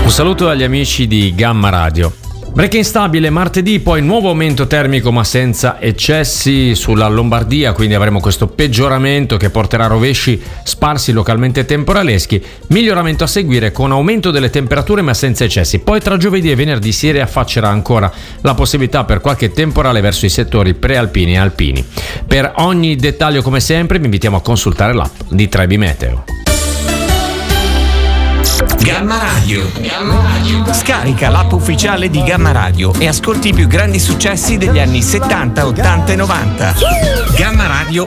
Un saluto agli amici di Gamma Radio. Break instabile martedì, poi nuovo aumento termico ma senza eccessi sulla Lombardia, quindi avremo questo peggioramento che porterà rovesci sparsi localmente temporaleschi, miglioramento a seguire con aumento delle temperature ma senza eccessi. Poi tra giovedì e venerdì si riaffaccerà ancora la possibilità per qualche temporale verso i settori prealpini e alpini. Per ogni dettaglio, come sempre, vi invitiamo a consultare l'app di Trebi Meteo. Gamma Radio. Scarica l'app ufficiale di Gamma Radio e ascolti i più grandi successi degli anni 70, 80 e 90. Gamma Radio